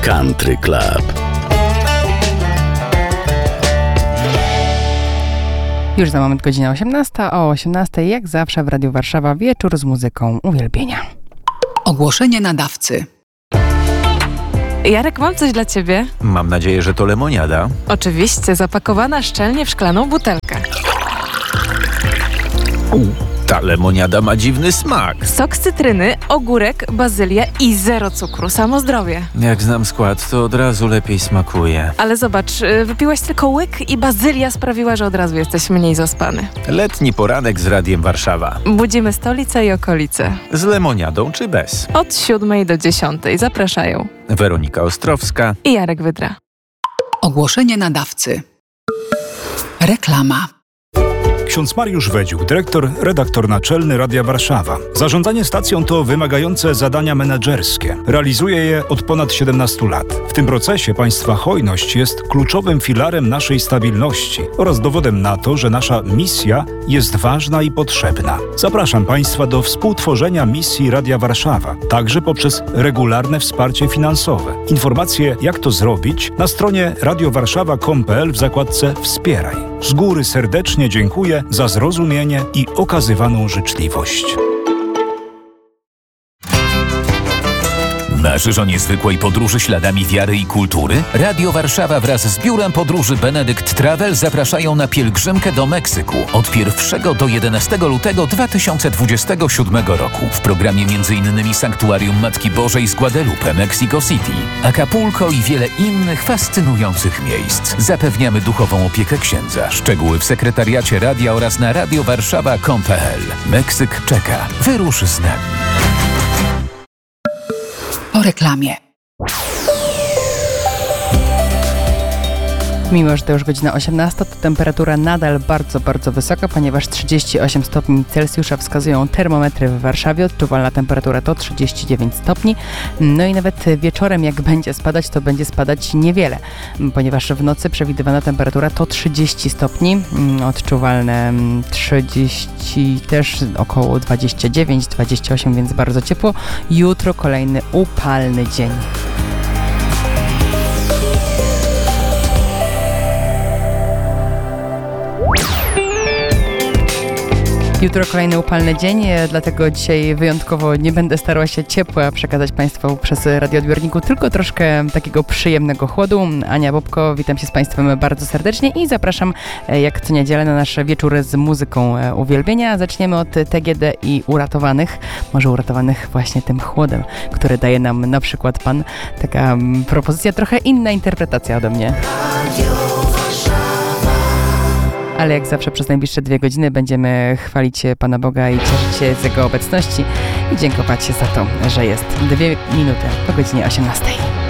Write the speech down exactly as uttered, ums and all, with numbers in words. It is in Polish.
Country Club. Już za moment godzina osiemnasta, o osiemnastej jak zawsze w Radiu Warszawa wieczór z muzyką uwielbienia. Ogłoszenie nadawcy. Jarek, mam coś dla ciebie. Mam nadzieję, że to lemoniada. Oczywiście, zapakowana szczelnie w szklaną butelkę. U, ta lemoniada ma dziwny smak. Sok z cytryny, ogórek, bazylia i zero cukru. Samo zdrowie. Jak znam skład, to od razu lepiej smakuje. Ale zobacz, wypiłeś tylko łyk i bazylia sprawiła, że od razu jesteś mniej zaspany. Letni poranek z Radiem Warszawa. Budzimy stolicę i okolice. Z lemoniadą czy bez? Od siódmej do dziesiątej zapraszają Weronika Ostrowska i Jarek Wydra. Ogłoszenie nadawcy. Reklama. Ksiądz Mariusz Wedziuk, dyrektor, redaktor naczelny Radia Warszawa. Zarządzanie stacją to wymagające zadania menedżerskie. Realizuje je od ponad siedemnastu lat. W tym procesie państwa hojność jest kluczowym filarem naszej stabilności oraz dowodem na to, że nasza misja jest ważna i potrzebna. Zapraszam państwa do współtworzenia misji Radia Warszawa, także poprzez regularne wsparcie finansowe. Informacje, jak to zrobić, na stronie radiowarszawa kropka com kropka pe el w zakładce Wspieraj. Z góry serdecznie dziękuję za zrozumienie i okazywaną życzliwość. Marzysz o niezwykłej podróży śladami wiary i kultury? Radio Warszawa wraz z Biurem Podróży Benedict Travel zapraszają na pielgrzymkę do Meksyku od pierwszego do jedenastego lutego dwa tysiące dwudziestego siódmego roku. W programie m.in. Sanktuarium Matki Bożej z Guadalupe, Mexico City, Acapulco i wiele innych fascynujących miejsc. Zapewniamy duchową opiekę księdza. Szczegóły w sekretariacie radia oraz na radiowarszawa kropka com kropka pe el. Meksyk czeka. Wyrusz z nami. Po reklamie. Mimo że to już godzina osiemnasta, to temperatura nadal bardzo, bardzo wysoka, ponieważ trzydzieści osiem stopni Celsjusza wskazują termometry w Warszawie. Odczuwalna temperatura to trzydzieści dziewięć stopni. No i nawet wieczorem, jak będzie spadać, to będzie spadać niewiele, ponieważ w nocy przewidywana temperatura to trzydzieści stopni. Odczuwalne trzydzieści, też około dwadzieścia dziewięć dwadzieścia osiem, więc bardzo ciepło. Jutro kolejny upalny dzień. Jutro kolejny upalny dzień, dlatego dzisiaj wyjątkowo nie będę starała się ciepła przekazać Państwu przez radioodbiorniku, tylko troszkę takiego przyjemnego chłodu. Ania Bobko, witam się z Państwem bardzo serdecznie i zapraszam jak co niedzielę na nasz wieczór z muzyką uwielbienia. Zaczniemy od T G D i Uratowanych, może uratowanych właśnie tym chłodem, który daje nam na przykład Pan. Taka propozycja, trochę inna interpretacja ode mnie. Ale jak zawsze przez najbliższe dwie godziny będziemy chwalić Pana Boga i cieszyć się z Jego obecności i dziękować za to, że jest dwie minuty po godzinie osiemnastej.